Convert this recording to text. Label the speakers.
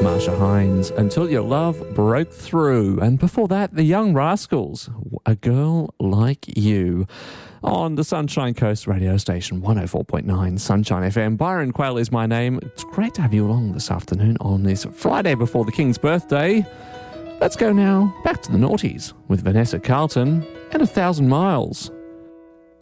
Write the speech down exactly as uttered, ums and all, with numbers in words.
Speaker 1: Marsha Hines, Until Your Love Broke Through. And before that, the Young Rascals, A Girl Like You. On the Sunshine Coast radio station, one oh four point nine Sunshine F M. Byron Quayle is my name. It's great to have you along this afternoon on this Friday before the King's birthday. Let's go now back to the noughties with Vanessa Carlton and A Thousand Miles.